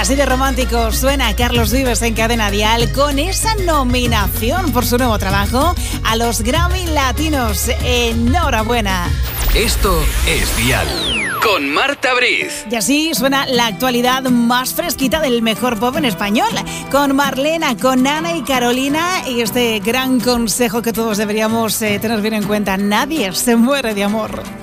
Así de romántico suena Carlos Vives en Cadena Dial con esa nominación por su nuevo trabajo a los Grammy Latinos. Enhorabuena. Esto es Dial con Marta Briz. Y así suena la actualidad más fresquita del mejor pop en español, con Marlena, con Ana y Carolina, y este gran consejo que todos deberíamos tener bien en cuenta: nadie se muere de amor.